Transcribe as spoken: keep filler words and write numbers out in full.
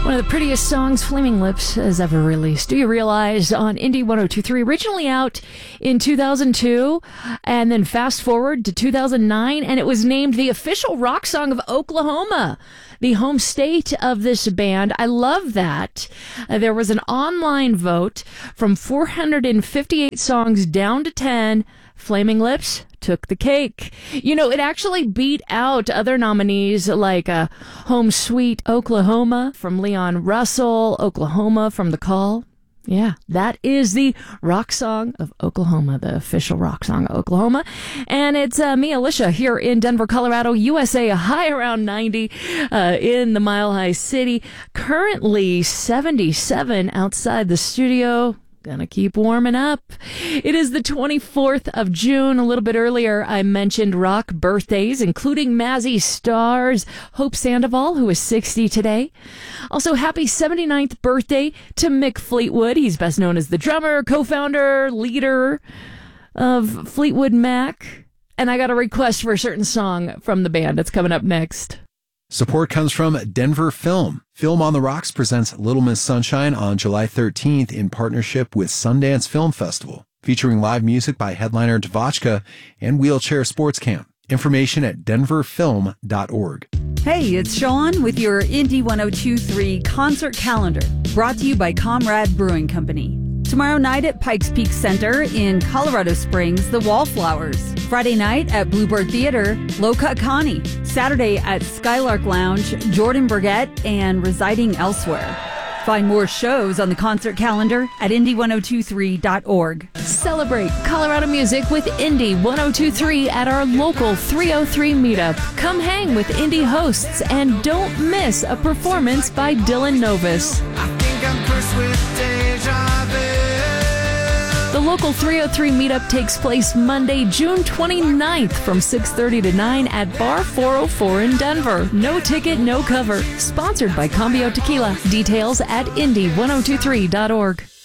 One of the prettiest songs Flaming Lips has ever released. Do you realize on Indie one oh two three, originally out in two thousand two, and then fast forward to two thousand nine, and it was named the official rock song of Oklahoma, the home state of this band. I love that. Uh, there was an online vote from four hundred fifty-eight songs down to ten. Flaming Lips took the cake. You know, it actually beat out other nominees like uh, Home Sweet Oklahoma from Leon Russell, Oklahoma from The Call. Yeah, that is the rock song of Oklahoma, the official rock song of Oklahoma. And it's uh, me, Alicia, here in Denver, Colorado, U S A, a high around ninety uh, in the Mile High City. Currently seventy-seven outside the studio. Gonna keep warming up. It is the twenty-fourth of June. A little bit earlier, I mentioned rock birthdays, including Mazzy Star's Hope Sandoval, who is sixty today. Also, happy seventy-ninth birthday to Mick Fleetwood. He's best known as the drummer, co-founder, leader of Fleetwood Mac. And I got a request for a certain song from the band. It's coming up next. Support comes from Denver Film. Film on the Rocks presents Little Miss Sunshine on July thirteenth in partnership with Sundance Film Festival, featuring live music by headliner Devotchka and Wheelchair Sports Camp. Information at denver film dot org. Hey, it's Sean with your Indie one oh two three concert calendar, brought to you by Comrade Brewing Company. Tomorrow night at Pikes Peak Center in Colorado Springs, The Wallflowers. Friday night at Bluebird Theater, Low Cut Connie. Saturday at Skylark Lounge, Jordan Burgett and Residing Elsewhere. Find more shows on the concert calendar at indie one oh two three dot org. Celebrate Colorado music with Indie one oh two three at our local three oh three meetup. Come hang with indie hosts and don't miss a performance by Dylan Novus. I think I'm cursed with deja vu. The local three oh three meetup takes place Monday, June twenty-ninth from six thirty to nine at Bar four oh four in Denver. No ticket, no cover. Sponsored by Cambio Tequila. Details at indie one oh two three dot org.